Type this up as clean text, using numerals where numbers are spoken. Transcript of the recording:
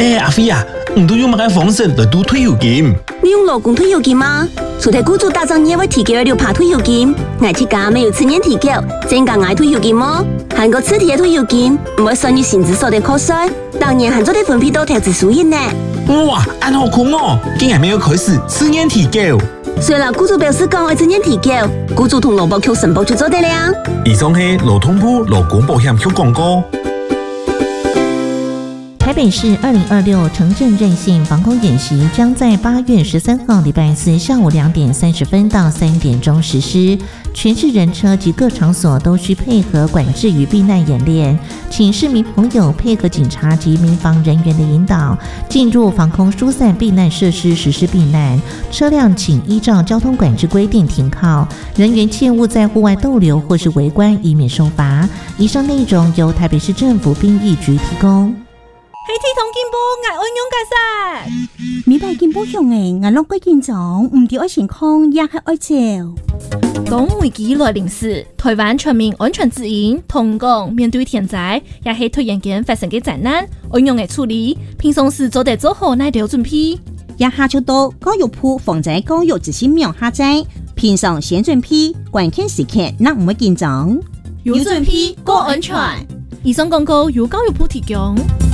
阿飞啊，你都用乜嘅方式来赌退休金？ 你用劳工退休金吗？除了雇主打仗业会提供6%退休金，我贴家没有次年提供，增加我退休金么？韩国次贴退休金唔会算入薪资所得扣税，当年还做得分配到投资收益呢。 哇，安好酷哦！竟然没有开始次年提高。 虽然雇主表示讲会次年提高，雇主同劳保局申报就做得了。 以上是劳动部劳工保险局广告。 台北市2026城镇韧性防空演习将在8月13号礼拜四下午2点30分到3点钟实施，全市人车及各场所都需配合管制与避难演练，请市民朋友配合警察及民防人员的引导，进入防空疏散避难设施实施避难，车辆请依照交通管制规定停靠，人员切勿在户外逗留或是围观，以免受罚。以上内容由台北市政府兵役局提供。 黑体同进步，爱安用解释。 米白进步用诶，我拢归建长，唔掉爱健康，也系爱照。 讲危机来临时，台湾全民安全指引同讲面对天灾，也系突然间发生嘅灾难，安用嘅处理，平常时做得做好乃条准备。 也下就到教育部防灾教育执行苗下载，平常先准备，关键时刻那唔会紧张， 有准备，过安全。以上广告由教育部提供。